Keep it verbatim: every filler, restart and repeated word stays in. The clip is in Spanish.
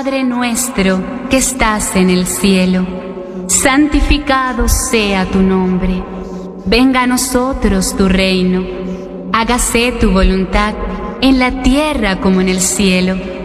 Padre nuestro que estás en el cielo, santificado sea tu nombre. Venga a nosotros tu reino. Hágase tu voluntad en la tierra como en el cielo.